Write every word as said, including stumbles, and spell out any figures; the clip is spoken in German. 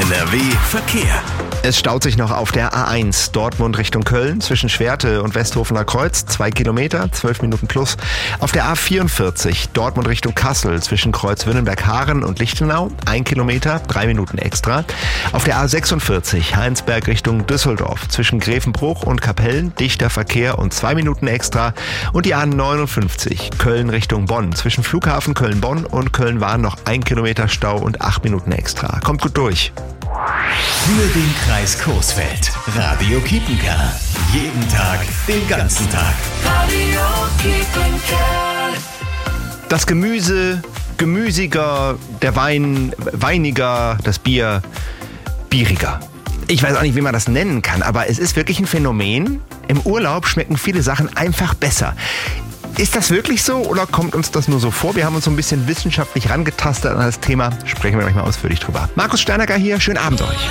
N R W Verkehr. Es staut sich noch auf der A eins Dortmund Richtung Köln zwischen Schwerte und Westhofener Kreuz, zwei Kilometer, zwölf Minuten plus. Auf der A vierundvierzig Dortmund Richtung Kassel zwischen Kreuz Wünnenberg-Haaren und Lichtenau, ein Kilometer, drei Minuten extra. Auf der A sechsundvierzig Heinsberg Richtung Düsseldorf zwischen Grevenbruch und Kapellen, dichter Verkehr und zwei Minuten extra. Und die A neunundfünfzig Köln Richtung Bonn zwischen Flughafen Köln-Bonn und Köln-Wahn noch ein Kilometer Stau und acht Minuten extra. Kommt gut durch. Für den Kreis Coesfeld. Radio Kiepenkerl. Jeden Tag, den ganzen Tag. Radio Kiepenkerl. Das Gemüse gemüsiger, der Wein weiniger, das Bier bieriger. Ich weiß auch nicht, wie man das nennen kann, aber es ist wirklich ein Phänomen. Im Urlaub schmecken viele Sachen einfach besser. Ist das wirklich so oder kommt uns das nur so vor? Wir haben uns so ein bisschen wissenschaftlich rangetastet an das Thema. Sprechen wir gleich mal ausführlich drüber. Markus Steinacker hier, schönen Abend euch.